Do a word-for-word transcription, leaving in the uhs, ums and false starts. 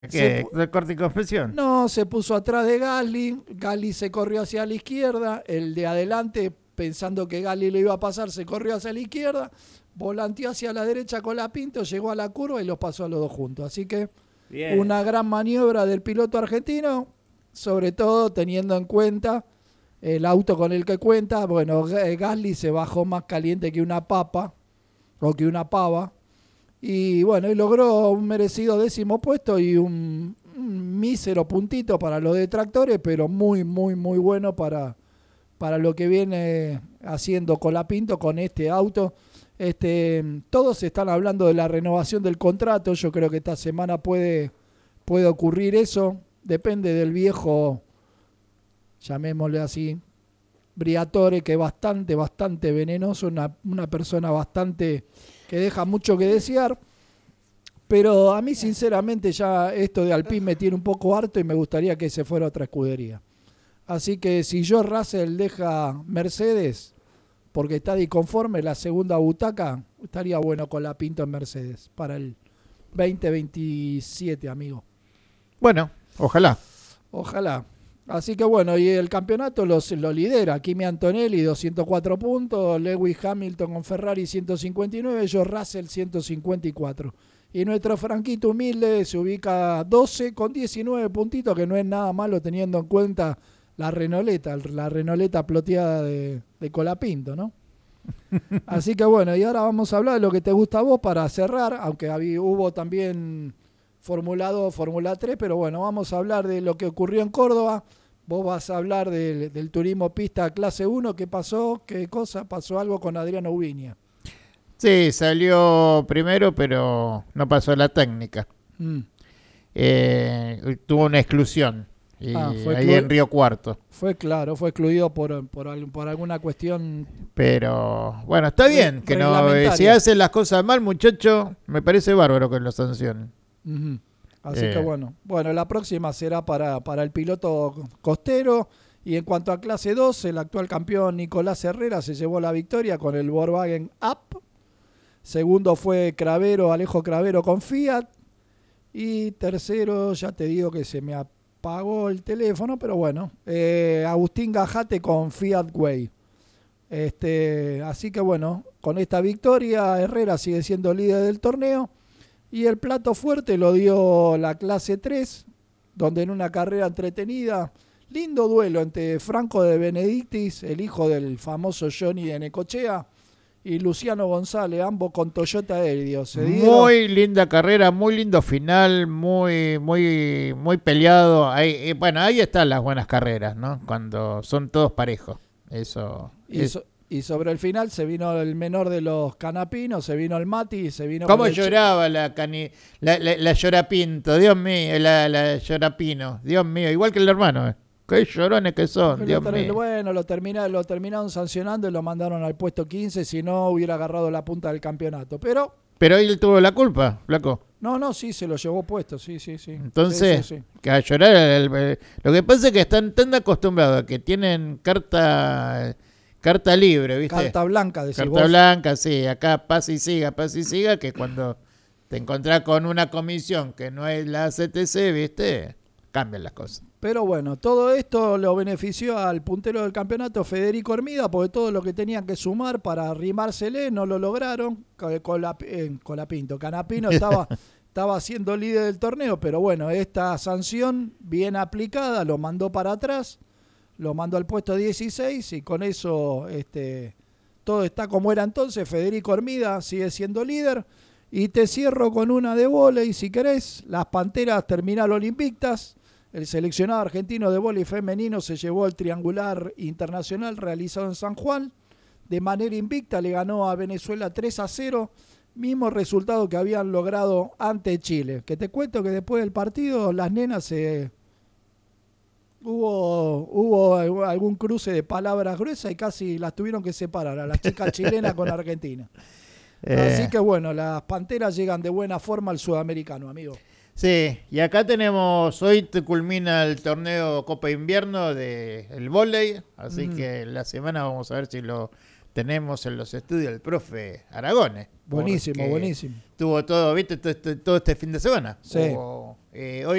¿Qué? ¿De corte y confesión? No, se puso atrás de Gasly, Gasly se corrió hacia la izquierda, el de adelante, pensando que Gasly le iba a pasar, se corrió hacia la izquierda, volanteó hacia la derecha con la Pinto, llegó a la curva y los pasó a los dos juntos. Así que Bien. Una gran maniobra del piloto argentino, sobre todo teniendo en cuenta el auto con el que cuenta. Bueno, Gasly se bajó más caliente que una papa, o que una pava, y bueno, y logró un merecido décimo puesto y un, un mísero puntito para los detractores, pero muy, muy, muy bueno para, para lo que viene haciendo Colapinto con este auto. Este, todos están hablando de la renovación del contrato. Yo creo que esta semana puede, puede ocurrir eso. Depende del viejo, llamémosle así, Briatore, que es bastante, bastante venenoso, una, una persona bastante que deja mucho que desear. Pero a mí sinceramente ya esto de Alpine me tiene un poco harto y me gustaría que se fuera a otra escudería. Así que si George Russell deja Mercedes porque está disconforme la segunda butaca, estaría bueno con la Pinto en Mercedes para el veinte veintisiete, amigo. Bueno, ojalá. Ojalá. Así que bueno, y el campeonato los, lo lidera Kimi Antonelli, doscientos cuatro puntos, Lewis Hamilton con Ferrari ciento cincuenta y nueve, George Russell ciento cincuenta y cuatro. Y nuestro Franquito humilde se ubica doce con diecinueve puntitos, que no es nada malo teniendo en cuenta la Renoleta, la Renoleta ploteada de, de Colapinto, ¿no? Así que bueno, y ahora vamos a hablar de lo que te gusta a vos para cerrar, aunque había, hubo también Fórmula dos, Fórmula tres, pero bueno, vamos a hablar de lo que ocurrió en Córdoba. Vos vas a hablar del, del turismo pista clase uno. ¿Qué pasó? ¿Qué cosa? ¿Pasó algo con Adriano Ubiña? Sí, salió primero, pero no pasó la técnica. Mm. Eh, tuvo una exclusión. Y ah, fue ahí exclu- en Río Cuarto. Fue claro, fue excluido por, por, por alguna cuestión. Pero bueno, está bien que no. Eh, si hacen las cosas mal, muchacho, me parece bárbaro que lo sancionen. Uh-huh. Así eh. que bueno, bueno, la próxima será para, para el piloto costero. Y en cuanto a clase dos, el actual campeón Nicolás Herrera se llevó la victoria con el Volkswagen Up. Segundo fue Cravero, Alejo Cravero con Fiat. Y tercero, ya te digo que se me apagó el teléfono, pero bueno, eh, Agustín Gajate con Fiat Way. Este, así que bueno, con esta victoria Herrera sigue siendo líder del torneo. Y el plato fuerte lo dio la clase tres, donde en una carrera entretenida, lindo duelo entre Franco de Benedictis, el hijo del famoso Johnny de Necochea, y Luciano González, ambos con Toyota Helio. Se muy linda carrera, muy lindo final, muy muy muy peleado. Ahí, bueno, ahí están las buenas carreras, ¿no? Cuando son todos parejos. Eso. Y, es... so, y sobre el final se vino el menor de los canapinos, se vino el Mati, se vino. ¿Cómo lloraba ch- la, cani, la, la la Llorapinto? Dios mío, la, la Llorapino, Dios mío, igual que el hermano, ¿eh? Qué llorones que son, Pero Dios ter- mío. Bueno, lo, termina, lo terminaron sancionando y lo mandaron al puesto quince, si no hubiera agarrado la punta del campeonato. Pero Pero él tuvo la culpa, flaco. No, no, sí, se lo llevó puesto, sí, sí, sí. Entonces, sí, sí, sí. que a llorar, el, el, lo que pasa es que están tan acostumbrados a que tienen carta carta libre, ¿viste? Carta blanca, decís Carta vos. blanca, sí, acá pasa y siga, pasa y siga, que cuando te encontrás con una comisión que no es la C T C, ¿viste? Cambian las cosas. Pero bueno, todo esto lo benefició al puntero del campeonato, Federico Hermida, porque todo lo que tenían que sumar para arrimársele no lo lograron. Con la, eh, con la Pinto, Canapino estaba, estaba siendo líder del torneo, pero bueno, esta sanción bien aplicada lo mandó para atrás, lo mandó al puesto dieciséis y con eso este, todo está como era entonces. Federico Hermida sigue siendo líder. Y te cierro con una de vóley, si querés. Las Panteras terminaron invictas. El seleccionado argentino de vóley femenino se llevó el triangular internacional realizado en San Juan. De manera invicta le ganó a Venezuela tres a cero, mismo resultado que habían logrado ante Chile. Que te cuento que después del partido las nenas se... Eh, hubo, hubo algún cruce de palabras gruesas y casi las tuvieron que separar a las chicas chilenas con Argentina. Eh. Así que bueno, las Panteras llegan de buena forma al sudamericano, amigo. Sí, y acá tenemos, hoy te culmina el torneo Copa Invierno del vóley, así mm. que la semana vamos a ver si lo tenemos en los estudios el profe Aragones. Buenísimo, buenísimo. Tuvo todo, ¿viste? Todo este, todo este fin de semana. Sí. Hubo Eh, hoy